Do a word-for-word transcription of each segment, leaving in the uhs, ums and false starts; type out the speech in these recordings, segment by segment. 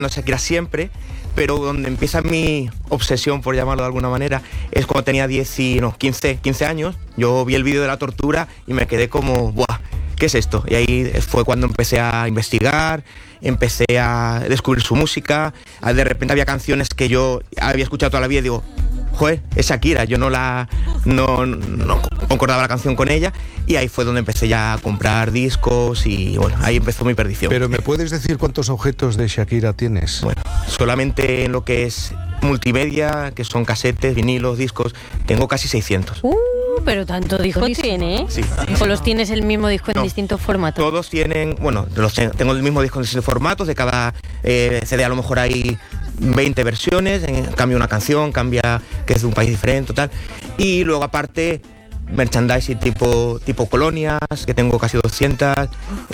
a Shakira siempre, pero donde empieza mi obsesión, por llamarlo de alguna manera, es cuando tenía diez y, no, quince, quince años. Yo vi el vídeo de la tortura y me quedé como, ¡buah! ¿Qué es esto? Y ahí fue cuando empecé a investigar, empecé a descubrir su música. De repente había canciones que yo había escuchado toda la vida y digo, joder, es Shakira, yo no la no, no concordaba la canción con ella, y ahí fue donde empecé ya a comprar discos y bueno, ahí empezó mi perdición. Pero ¿me puedes decir cuántos objetos de Shakira tienes? Bueno, solamente en lo que es multimedia, que son casetes, vinilos, discos, tengo casi seiscientos. Uh, pero tanto disco tiene, ¿eh? Sí. ¿O los tienes el mismo disco en No, distintos formatos? Todos tienen, bueno, los tengo el mismo disco en distintos formatos, de cada eh, C D a lo mejor hay veinte versiones, eh, cambia una canción, cambia que es de un país diferente, tal. Y luego aparte merchandising tipo, tipo colonias, que tengo casi doscientas,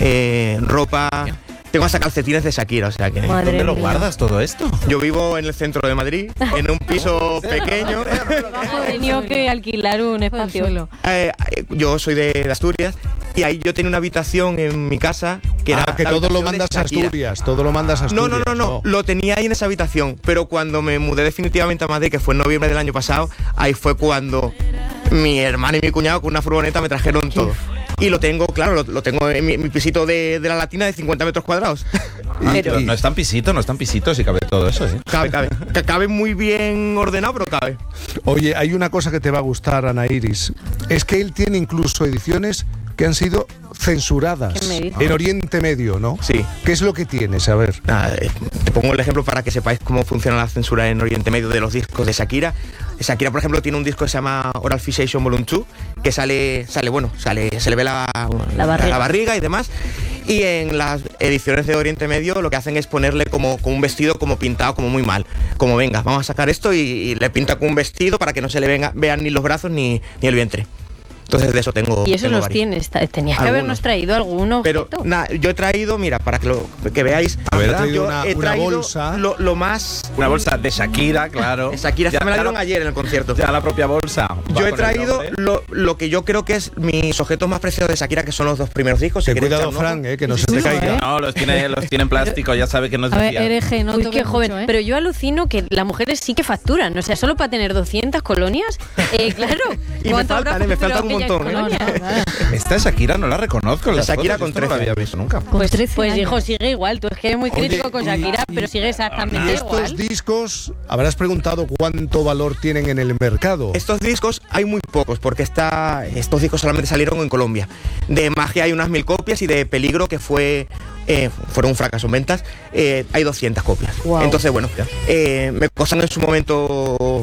eh, ropa, tengo hasta calcetines de Shakira, o sea que... Madre ¿Dónde lo mía. guardas todo esto? Yo vivo en el centro de Madrid, en un piso pequeño. He tenido que alquilar un espacio. Eh, yo soy de, de Asturias y ahí yo tenía una habitación en mi casa que era Ah, que la todo lo habitación de mandas a Shakira. Asturias, todo lo mandas a No, Asturias. no, no, no, lo tenía ahí en esa habitación, pero cuando me mudé definitivamente a Madrid, que fue en noviembre del año pasado, ahí fue cuando mi hermano y mi cuñado con una furgoneta me trajeron todo. Y lo tengo, claro, lo, lo tengo en mi, mi pisito de, de la Latina de cincuenta metros cuadrados. Ah, Pero- pero no es tan pisito, no es tan pisito si cabe todo eso, ¿eh? Cabe, cabe. Que cabe muy bien ordenado, pero cabe. Oye, hay una cosa que te va a gustar, Ana Iris. Es que él tiene incluso ediciones que han sido censuradas ¿Qué me dices? en Oriente Medio, ¿no? Sí. ¿Qué es lo que tienes? A ver. Nada, eh, te pongo el ejemplo para que sepáis cómo funciona la censura en Oriente Medio de los discos de Shakira. Shakira, por ejemplo, tiene un disco que se llama Oral Fixation Volume dos, que sale, sale bueno, sale, se le ve la, La barriga. la barriga y demás. Y en las ediciones de Oriente Medio lo que hacen es ponerle como, como un vestido como pintado, como muy mal. Como venga, vamos a sacar esto y, y le pinta con un vestido para que no se le venga, vean ni los brazos ni, ni el vientre. Entonces de eso tengo. Y eso tengo los varios. tienes. ta- Tenías que Algunos. habernos traído alguno. Pero nada, yo he traído, mira, para que lo que veáis, A ver, ha ¿verdad? traído Yo una- he una traído bolsa. Lo, lo más. Una bolsa de Shakira, claro. Shakira, Ya- esta me la ya dieron la- ayer en el concierto. Ya la propia bolsa. Yo va he con el traído nombre. lo, lo que yo creo que es mis objetos más preciados de Shakira, que son los dos primeros discos. Si Ten queréis cuidado, echar un ojo. Fran, eh, que no se te caiga. No, los tiene, los tiene en plástico, ya sabe que no es A de ver, fiar. hereje, no Uy, toques qué joven. mucho, ¿eh? Pero yo alucino que las mujeres sí que facturan. O sea, solo para tener doscientas colonias. Eh, claro. Y me ¿cuánto habrá faltan, eh, me facturado faltan un aquella montón, ¿eh? colonia? No, nada. Esta Shakira no la reconozco. en La las Shakira fotos, con esto no la trece había visto nunca. Con Pues, trece pues años. hijo, sigue igual. Tú es que eres muy crítico Oye, con y- Shakira, y- pero sigue exactamente Y estos igual. discos, habrás preguntado cuánto valor tienen en el mercado. Estos discos hay muy pocos, porque está, estos discos solamente salieron en Colombia. De Magia hay unas mil copias y de Peligro, que fue eh, fueron un fracaso en ventas, eh, hay doscientas copias. Wow. Entonces, bueno, eh, me costaron en su momento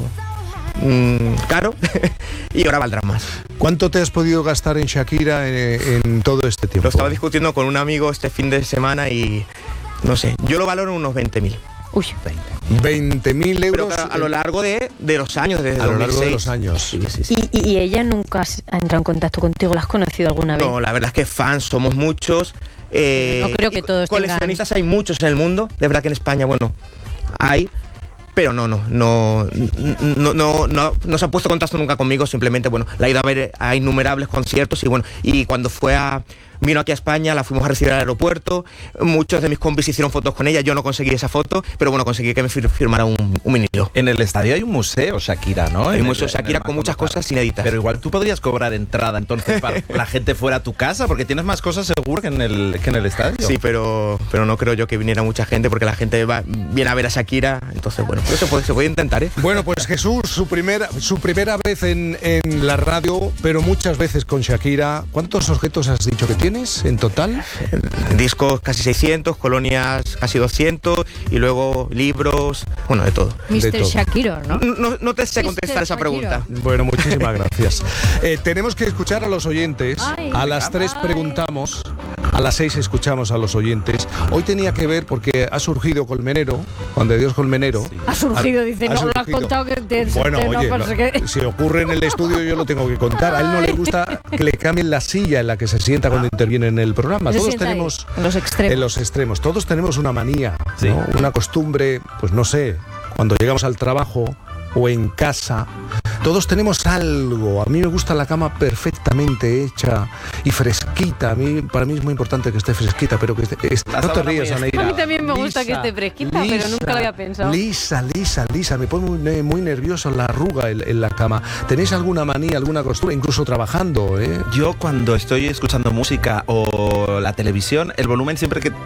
mm, caro y ahora valdrán más. ¿Cuánto te has podido gastar en Shakira en, en todo este tiempo? Lo estaba discutiendo con un amigo este fin de semana y no sé, yo lo valoro en unos veinte mil. Uy, veinte mil Pero euros claro, a lo largo de, de los años, desde a lo largo de dos mil seis. los años. Sí, sí, sí. ¿Y, y ella nunca has- ha entrado en contacto contigo? ¿La has conocido alguna vez? No, la verdad es que fans somos muchos. eh, No creo que y todos coleccionistas hay muchos en el mundo. De verdad que en España, bueno, hay. Pero no, no, no, no, no, no, no se ha puesto en contacto nunca conmigo. Simplemente, bueno, la he ido a ver a innumerables conciertos y bueno, y cuando fue a vino aquí a España, la fuimos a recibir al aeropuerto. Muchos de mis compis hicieron fotos con ella. Yo no conseguí esa foto, pero bueno, conseguí que me fir- firmara un, un vinilo. En el estadio hay un museo Shakira, ¿no? Hay En un el- museo en Shakira el con muchas Macondo cosas Park. inéditas. Pero igual tú podrías cobrar entrada entonces para que la gente fuera a tu casa, porque tienes más cosas seguro que en el, que en el estadio. Sí, pero, pero no creo yo que viniera mucha gente porque la gente va, viene a ver a Shakira. Entonces, bueno, pues se puede, se puede intentar, ¿eh? Bueno, pues Jesús, su primera, su primera vez en, en la radio, pero muchas veces con Shakira. ¿Cuántos objetos has dicho que tienes en total? Discos casi seiscientos, colonias casi doscientos y luego libros, bueno, de todo. De mister todo. Shakira, ¿no? No, no te sé mister contestar esa Shakira. pregunta. Bueno, muchísimas gracias. Eh, tenemos que escuchar a los oyentes. Ay. A las tres preguntamos, a las seis escuchamos a los oyentes. Hoy tenía que ver porque ha surgido Colmenero, Juan de Dios Colmenero. Ha surgido, dice, ha no lo has surgido. contado que te... Bueno, te- no, oye, pues, lo- que- si ocurre en el estudio yo lo tengo que contar. A él no le gusta que le cambien la silla en la que se sienta cuando interviene en el programa. Se Todos sienta ahí, tenemos en los extremos. en los extremos. Todos tenemos una manía, Sí. ¿no? Una costumbre, pues no sé, cuando llegamos al trabajo o en casa. Todos tenemos algo. A mí me gusta la cama perfectamente hecha y fresquita. fresquita. A mí, para mí es muy importante que esté fresquita, pero que esté, es- La no te sábana rías, muy Aneira. A mí también me gusta que esté fresquita, pero nunca lo había pensado. Lisa, lisa, lisa. Me pone muy, muy nervioso la arruga en, en la cama. ¿Tenéis alguna manía, alguna costumbre, incluso trabajando? ¿eh? Yo cuando estoy escuchando música o la televisión, el volumen siempre que